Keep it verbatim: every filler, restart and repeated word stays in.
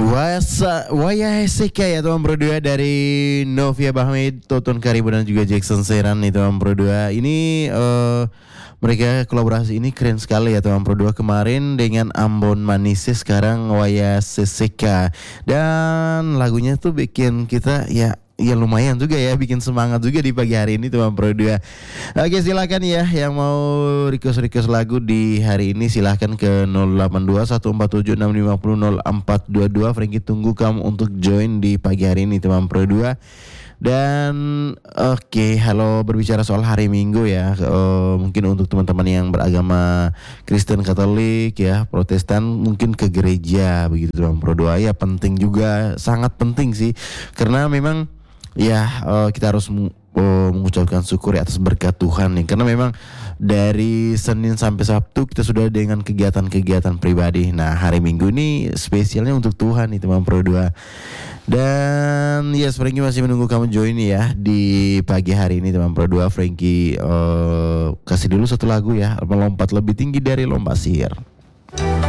Wasa Waya Seka ya teman berdua dari Novia Bahmid, Toton Karibu dan juga Jackson Seran nih teman berdua. Ini uh, mereka kolaborasi ini keren sekali ya teman berdua. Kemarin dengan Ambon Manise, sekarang Waya Seka. Dan lagunya tuh bikin kita ya ya lumayan juga ya, bikin semangat juga di pagi hari ini teman berdua. Oke, silakan ya yang mau request-request lagu di hari ini silahkan ke nol delapan dua satu empat tujuh enam lima nol nol empat dua dua. Frankie tunggu kamu untuk join di pagi hari ini teman berdua. Dan oke, okay, halo, berbicara soal hari Minggu ya, uh, mungkin untuk teman-teman yang beragama Kristen, Katolik ya, Protestan, mungkin ke gereja begitu teman berdua. Ya penting juga, sangat penting sih, karena memang ya uh, kita harus uh, mengucapkan syukur ya atas berkat Tuhan nih, karena memang dari Senin sampai Sabtu kita sudah dengan kegiatan-kegiatan pribadi. Nah hari Minggu ini spesialnya untuk Tuhan nih teman berdua. Dan yes, Frankie masih menunggu kamu join ya di pagi hari ini teman berdua. Frankie uh, kasih dulu satu lagu ya, melompat lebih tinggi dari lomba sihir.